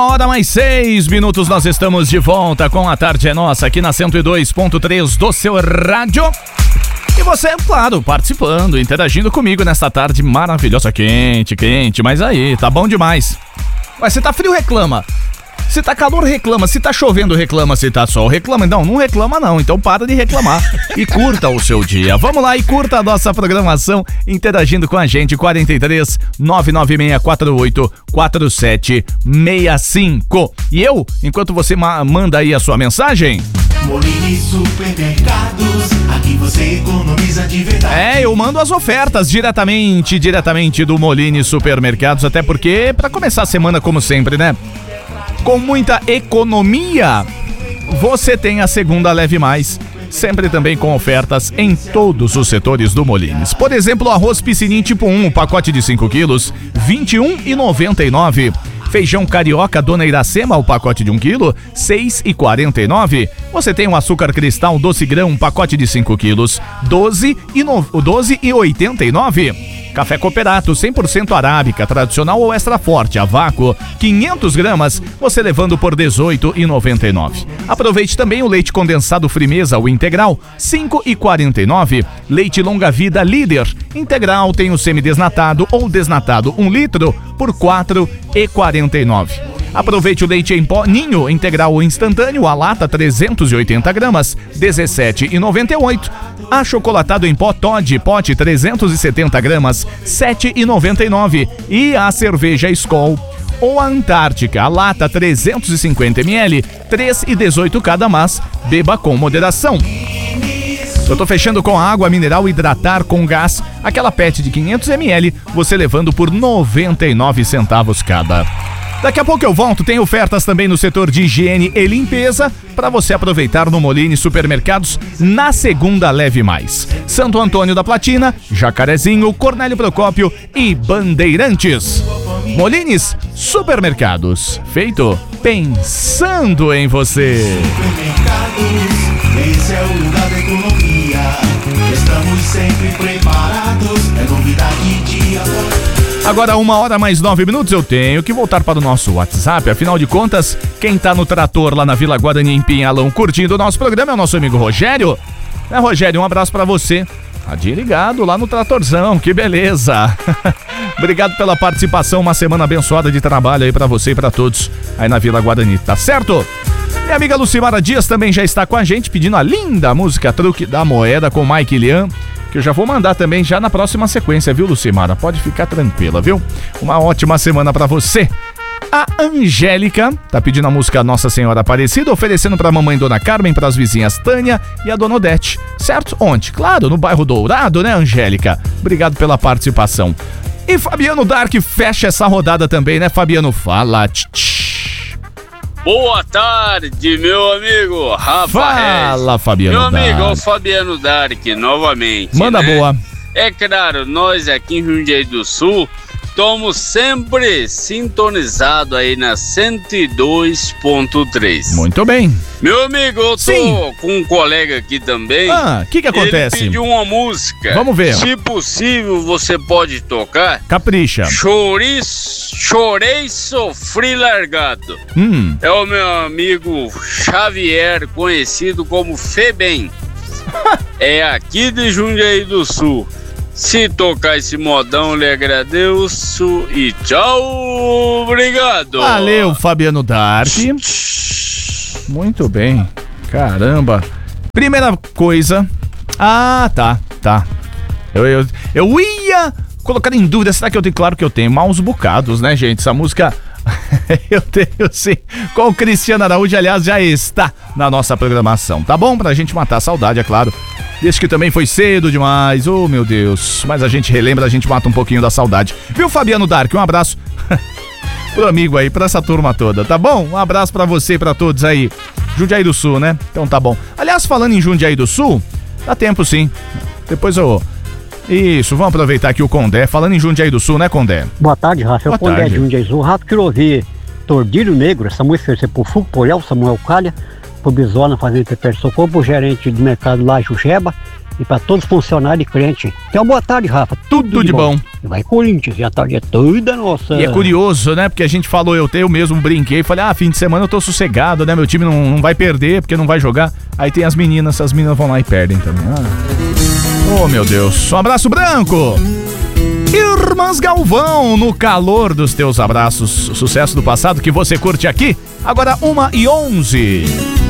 Hora mais 6 minutos, nós estamos de volta com A Tarde é Nossa, aqui na 102.3 do seu rádio. E você, claro, participando, interagindo comigo nessa tarde maravilhosa, quente, mas aí, tá bom demais. Mas se tá frio, reclama. Se tá calor, reclama. Se tá chovendo, reclama. Se tá sol, reclama. Não reclama não. Então para de reclamar e curta o seu dia. Vamos lá e curta a nossa programação interagindo com a gente. 43 99648 4765. E eu, enquanto você manda aí a sua mensagem... Molini Supermercados, aqui você economiza de verdade. Eu mando as ofertas diretamente do Molini Supermercados, até porque para começar a semana como sempre, né? Com muita economia, você tem a segunda Leve Mais, sempre também com ofertas em todos os setores do Molines. Por exemplo, o arroz Piscinim tipo 1, o pacote de 5 quilos, R$ 21,99. Feijão carioca Dona Iracema, o pacote de 1 quilo, R$ 6,49. Você tem o açúcar cristal doce grão, um pacote de 5 quilos, R$ 12,89. Café Cooperato 100% arábica, tradicional ou extra forte, a vácuo, 500 gramas, você levando por R$ 18,99. Aproveite também o leite condensado Frimeza, o integral, R$ 5,49. Leite longa vida Líder, integral tem o semidesnatado ou desnatado 1 litro por R$ 4,49. Aproveite o leite em pó Ninho, integral ou instantâneo, a lata 380 gramas, R$ 17,98. Achocolatado em pó Toddy, pote 370 gramas, R$ 7,99. E a cerveja Skol ou a Antártica, a lata 350 ml, R$ 3,18 cada, mas beba com moderação. Eu tô fechando com a água mineral Hidratar com gás, aquela PET de 500 ml, você levando por 99 centavos cada. Daqui a pouco eu volto, tem ofertas também no setor de higiene e limpeza para você aproveitar no Molini Supermercados na segunda Leve Mais. Santo Antônio da Platina, Jacarezinho, Cornélio Procópio e Bandeirantes. Molines Supermercados, feito pensando em você. Supermercados, esse é o lugar da economia. Estamos sempre preparados, é novidade dia após. Agora 1h mais 9 minutos, eu tenho que voltar para o nosso WhatsApp. Afinal de contas, quem tá no trator lá na Vila Guarani em Pinhalão curtindo o nosso programa é o nosso amigo Rogério. Rogério, um abraço para você. Tá ligado lá no tratorzão, que beleza. Obrigado pela participação, uma semana abençoada de trabalho aí para você e para todos aí na Vila Guarani, tá certo? Minha amiga Lucimara Dias também já está com a gente pedindo a linda música Truque da Moeda com Mike Lian, que eu já vou mandar também já na próxima sequência, viu, Lucimara? Pode ficar tranquila, viu? Uma ótima semana pra você. A Angélica tá pedindo a música Nossa Senhora Aparecida, oferecendo pra mamãe Dona Carmen, pras vizinhas Tânia e a Dona Odete. Certo? Onde? Claro, no bairro Dourado, né, Angélica? Obrigado pela participação. E Fabiano Dark fecha essa rodada também, né, Fabiano? Fala, Boa tarde, meu amigo Rafael. Fala, Fabiano Meu Dark. amigo, é o Fabiano Dark, novamente. Manda, né? Boa. É claro, nós aqui em Jundiaí do Sul estamos sempre sintonizados aí na 102.3. Muito bem. Meu amigo, eu tô com um colega aqui também. O que acontece? Ele pediu uma música. Vamos ver. Se possível, você pode tocar. Capricha. Chorei, sofri largado. É o meu amigo Xavier, conhecido como Febem. É aqui de Jundiaí do Sul. Se tocar esse modão, lhe agradeço e tchau, obrigado. Valeu, Fabiano Dark. Muito bem, caramba. Primeira coisa. Tá. Eu ia colocar em dúvida, será que eu tenho? Claro que eu tenho, maus bocados, né, gente? Essa música eu tenho sim, com o Cristiano Araújo, aliás, já está na nossa programação, tá bom? Pra gente matar a saudade, é claro. Desde que também foi cedo demais, oh meu Deus. Mas a gente relembra, a gente mata um pouquinho da saudade. Viu, Fabiano Dark? Um abraço pro amigo aí, pra essa turma toda, tá bom? Um abraço pra você e pra todos aí. Jundiaí do Sul, né? Então tá bom. Aliás, falando em Jundiaí do Sul, dá tempo sim. Depois eu... Isso, vamos aproveitar aqui o Condé. Falando em Jundiaí do Sul, né, Condé? Boa tarde, Rafa. É o Condé de Jundiaí do Sul. Rafa, quero ouvir Tordilho Negro. Essa música vai ser pro Fuco Polhel, Samuel Calha, pro Bizona fazendo Pepe Socorro, pro gerente de mercado lá, Juxeba, e para todos os funcionários e crentes. Então, boa tarde, Rafa. Tudo de bom. Vai Corinthians, e a tarde é toda nossa. E é curioso, né? Porque a gente falou, eu mesmo brinquei, falei, fim de semana eu tô sossegado, né? Meu time não vai perder, porque não vai jogar. Aí tem as meninas vão lá e perdem também. Oh, meu Deus. Um abraço branco. Irmãs Galvão, no calor dos teus abraços. Sucesso do passado que você curte aqui. Agora 1h11.